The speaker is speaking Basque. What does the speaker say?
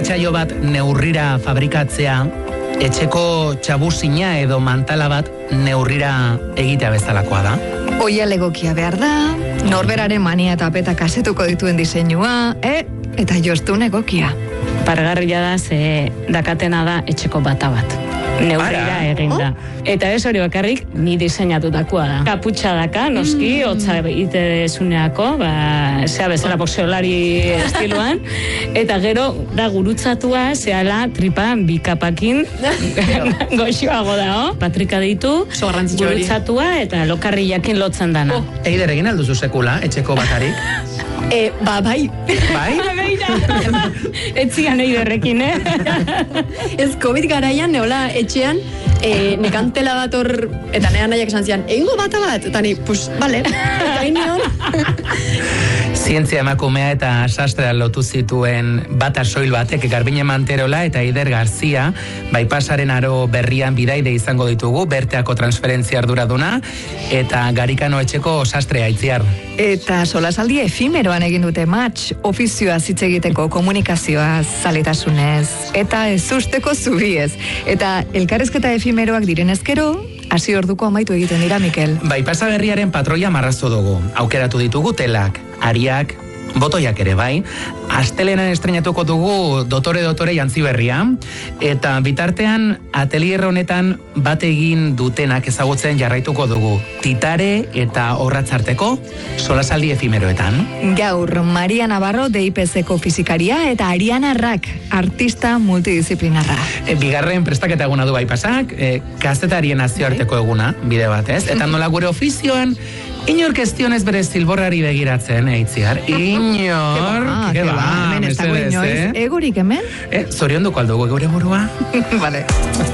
irratsaio bat neurrira fabrikatzea, etxeko txabuzina edo mantala bat neurrira egitea bezalakoa da. Oia legokia behar da, norberaren mania eta apeta kasetuko dituen diseinua, eta jostun egokia. Pargarria da, ze dakatena da etxeko bata bat. Neurrira eginda. Eta ez hori bakarrik, ni diseinatutakoa da. Kaputxa daka, noski, hotza ite dezuneako, zea bezala boxeolari estiloan, eta gero da gurutzatua, zehala tripa bikapakin goxoago da, Patrika deitu, gurutzatua eta lokarri jakin lotzen dana. Eider egin alduzu sekula, etxeko batarik? Bai. Bai? Etzian eiderrekin, Ez COVID garaian, neola etxean, nekantela bat hor, eta nean nahiak esan zian, egingo bata bat, eta ni, pues, bale, eta ineon. Zientzia emakumea eta sastrea lotu zituen bata soil batek Garbine Manterola eta Eider Garzia, baipasaren aro berrian bidaide izango ditugu, Berteako transferentzia arduraduna, eta Garikano etxeko sastrea Itziar. Eta solasaldi efimeroan egin dute match, ofizioa hitz egiteko komunikazioa zaletasunez, eta ez usteko zubiez. Eta elkarrezketa efimeroak direnezkero, hasi orduko amaitu egiten dira, Mikel. Baipasa berriaren patroia marraztu dugu. Aukeratu ditugu telak, ariak, botoiak ere bai. Astelenan estrenatuko dugu Dotore jantzi berria. Eta bitartean, atelier honetan bat egin dutenak ezagutzen jarraituko dugu. Titare eta Horratzarteko solasaldi efimeroetan. Gaur, Maria Navarro DIPZ-ko fizikaria eta Ariana Rak, artista multidisciplinarra. Bigarren prestaketa eguna du Baipasak, kazetarien nazioarteko eguna, bide batez. Eta nola gure ofizioan, inor kestionez bere zilborrari begiratzen, Itziar. Inor, hemen ez dago inoiz. Egorik hemen? Zorionduko aldugu gure burua? Vale.